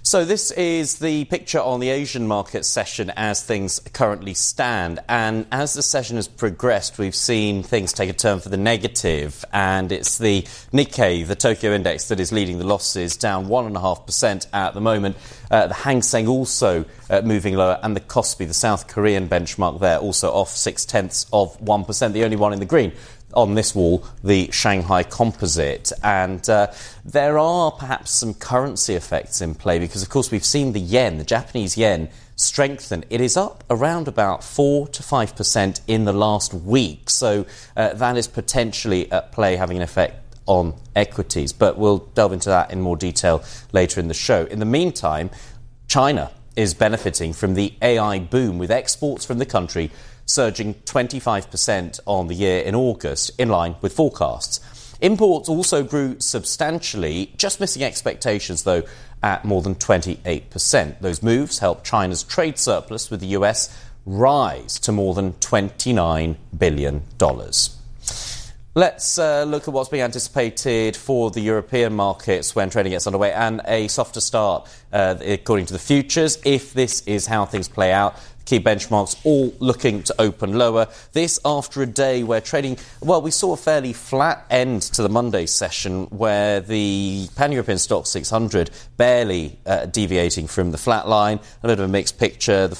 So this is the picture on the Asian market session as things currently stand. And as the session has progressed, we've seen things take a turn for the negative. And it's the Nikkei, the Tokyo index, that is leading the losses, down 1.5% at the moment. The Hang Seng also moving lower. And the Kospi, the South Korean benchmark there, also off 0.6%, the only one in the green on this wall, the Shanghai Composite. And there are perhaps some currency effects in play because, of course, we've seen the yen, the Japanese yen, strengthen. It is up around about 4 to 5% in the last week. So that is potentially at play, having an effect on equities. But we'll delve into that in more detail later in the show. In the meantime, China is benefiting from the AI boom, with exports from the country surging 25% on the year in August, in line with forecasts. Imports also grew substantially, just missing expectations, though, at more than 28%. Those moves helped China's trade surplus with the US rise to more than $29 billion. Let's look at what's being anticipated for the European markets when trading gets underway, and a softer start according to the futures. If this is how things play out, key benchmarks all looking to open lower. This after a day where trading, well, we saw a fairly flat end to the Monday session where the Pan-European Stoxx 600 barely deviating from the flat line. A bit of a mixed picture. The